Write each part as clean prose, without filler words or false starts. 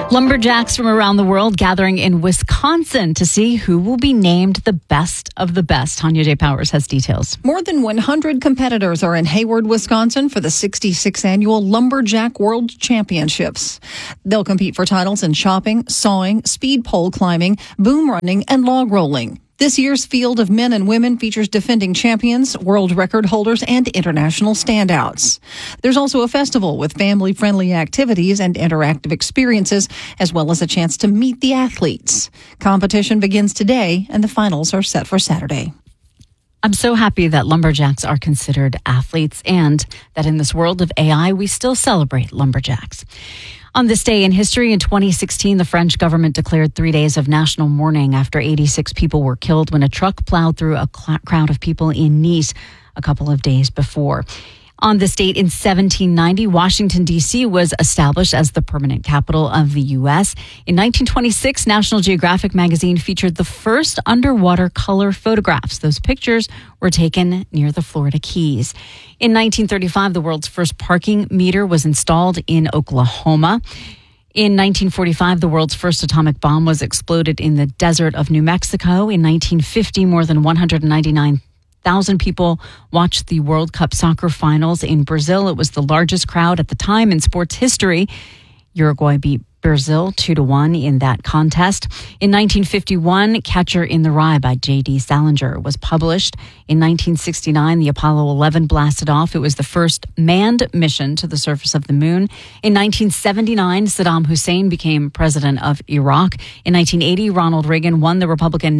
Lumberjacks from around the world gathering in Wisconsin to see who will be named the best of the best. Tanya J. Powers has details. More than 100 competitors are in Hayward, Wisconsin for the 66th annual Lumberjack World Championships. They'll compete for titles in chopping, sawing, speed pole climbing, boom running, and log rolling. This year's field of men and women features defending champions, world record holders, and international standouts. There's also a festival with family-friendly activities and interactive experiences, as well as a chance to meet the athletes. Competition begins today, and the finals are set for Saturday. I'm so happy that lumberjacks are considered athletes and that in this world of AI, we still celebrate lumberjacks. On this day in history, in 2016, the French government declared 3 days of national mourning after 86 people were killed when a truck plowed through a crowd of people in Nice a couple of days before. On this date in 1790, Washington, D.C. was established as the permanent capital of the U.S. In 1926, National Geographic magazine featured the first underwater color photographs. Those pictures were taken near the Florida Keys. In 1935, the world's first parking meter was installed in Oklahoma. In 1945, the world's first atomic bomb was exploded in the desert of New Mexico. In 1950, more than 199,000 people watched the World Cup soccer finals in Brazil. It was the largest crowd at the time in sports history. Uruguay beat Brazil 2-1 in that contest. In 1951, Catcher in the Rye by J.D. Salinger was published. In 1969, the Apollo 11 blasted off. It was the first manned mission to the surface of the moon. In 1979, Saddam Hussein became president of Iraq. In 1980, Ronald Reagan won the Republican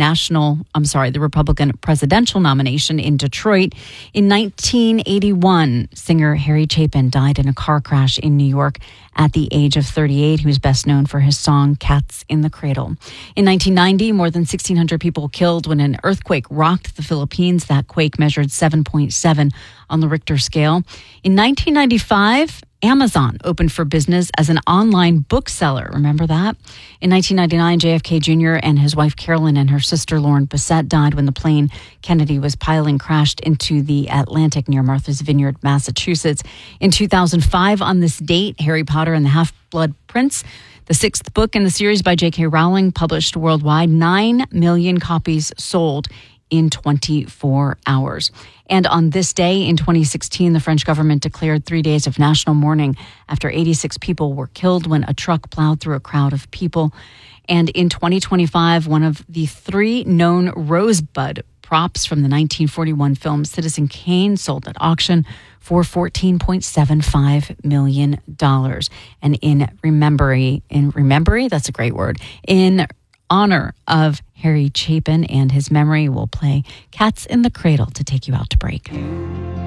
presidential nomination in Detroit. In 1981, singer Harry Chapin died in a car crash in New York at the age of 38. He was best known for his song Cats in the Cradle. In 1990, more than 1,600 people killed when an earthquake rocked the Philippines. That quake measured 7.7 on the Richter scale. In 1995, Amazon opened for business as an online bookseller. Remember that? In 1999, JFK Jr. and his wife Carolyn and her sister Lauren Bissett died when the plane Kennedy was piloting crashed into the Atlantic near Martha's Vineyard, Massachusetts. In 2005, on this date, Harry Potter and the Half-Blood Prince, the sixth book in the series by J.K. Rowling, published worldwide, 9 million copies sold in 24 hours. And on this day in 2016, the French government declared 3 days of national mourning after 86 people were killed when a truck plowed through a crowd of people. And in 2025, one of the 3 known Rosebud props from the 1941 film Citizen Kane sold at auction for $14.75 million. And in honor of Harry Chapin and his memory, we'll play Cats in the Cradle to take you out to break.